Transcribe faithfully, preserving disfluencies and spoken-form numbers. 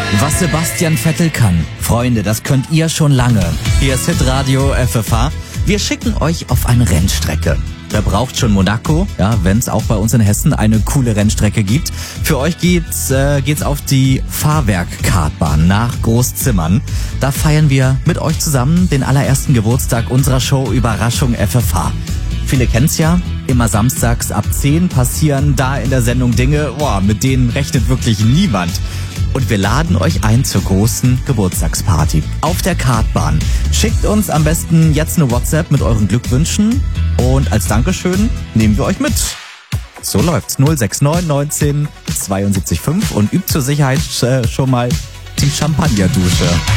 Was Sebastian Vettel kann, Freunde, das könnt ihr schon lange. Hier ist Hitradio F F H. Wir schicken euch auf eine Rennstrecke. Wer braucht schon Monaco? Ja, wenn es auch bei uns in Hessen eine coole Rennstrecke gibt. Für euch geht's, äh, geht's auf die Fahrwerk-Kartbahn nach Großzimmern. Da feiern wir mit euch zusammen den allerersten Geburtstag unserer Show Überraschung F F H. Viele kennen's ja, immer samstags ab zehn passieren da in der Sendung Dinge, boah, mit denen rechnet wirklich niemand. Und wir laden euch ein zur großen Geburtstagsparty auf der Kartbahn. Schickt uns am besten jetzt eine WhatsApp mit euren Glückwünschen und als Dankeschön nehmen wir euch mit. So läuft's. null sechs neun neunzehn zweiundsiebzig fünf und übt zur Sicherheit äh, schon mal die Champagnerdusche.